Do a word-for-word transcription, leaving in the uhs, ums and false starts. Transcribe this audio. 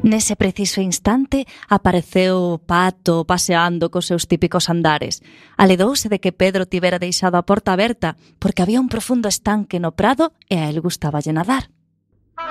Nese preciso instante apareceu o pato paseando cos seus típicos andares. Aledouse de que Pedro tivera deixado a porta aberta porque había un profundo estanque no prado e a el gustáballe nadar.